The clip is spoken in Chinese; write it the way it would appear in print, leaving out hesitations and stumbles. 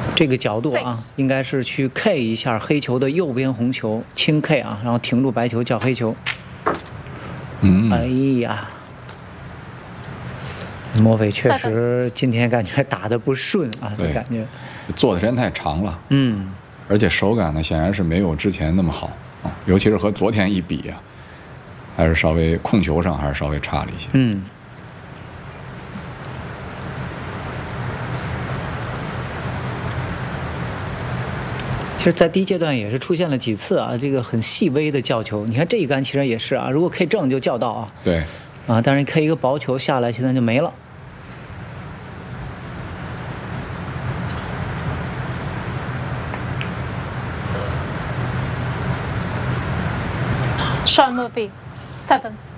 这个角度啊，应该是去 K 一下黑球的右边红球，轻 K 啊，然后停住白球叫黑球。哎呀，莫非确实今天感觉打得不顺啊，这感觉。 做的时间太长了。而且手感呢，显然是没有之前那么好啊，尤其是和昨天一比啊，还是稍微控球上还是稍微差了一些。 其实，在第一阶段也是出现了几次啊，这个很细微的叫球。你看这一杆其实也是啊，如果 K 正就叫到啊。 对。 啊，但是 K 一个薄球下来，现在就没了。 Sean Murphy, 7.